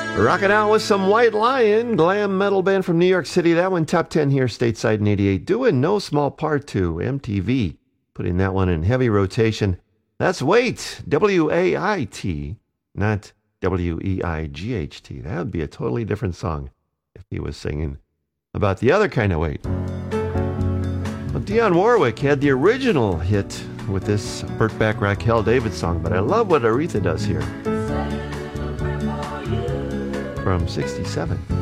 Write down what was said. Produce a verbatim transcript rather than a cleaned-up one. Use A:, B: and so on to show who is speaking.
A: Rocking out with some White Lion, glam metal band from New York City. That one top ten here stateside in eighty-eight. Due in no small part to M T V, putting that one in heavy rotation. That's Wait, W A I T, not W E I G H T. That would be a totally different song if he was singing about the other kind of wait. Well, Dionne Warwick had the original hit with this Burt Bacharach Raquel David song, but I love what Aretha does here. From sixty-seven.